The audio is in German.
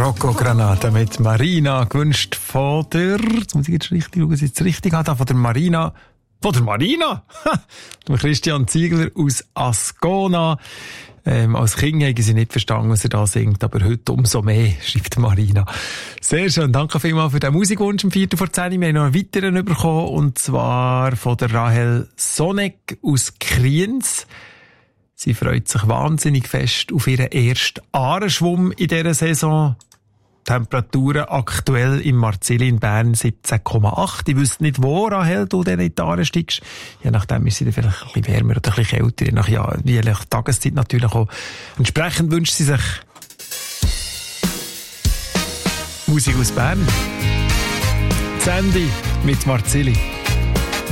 Rocco Granata mit Marina, gewünscht von der, jetzt muss ich jetzt richtig schauen, jetzt richtig an, von der Marina, dem Christian Ziegler aus Ascona. Als Kind haben sie nicht verstanden, was er da singt, aber heute umso mehr, schreibt Marina. Sehr schön, danke vielmals für den Musikwunsch um 10:45. Wir haben noch einen weiteren bekommen, und zwar von der Rahel Sonek aus Kriens. Sie freut sich wahnsinnig fest auf ihren ersten Aareschwumm in dieser Saison. Temperaturen aktuell im Marzili in Bern 17,8. Ich wüsste nicht, wo, Rahel, du denn in die Aare steigst. Je nachdem ist sie dann vielleicht ein bisschen wärmer oder ein bisschen kälter. Je nach Tageszeit natürlich auch. Entsprechend wünscht sie sich Musik aus Bern. Sandy mit Marzili.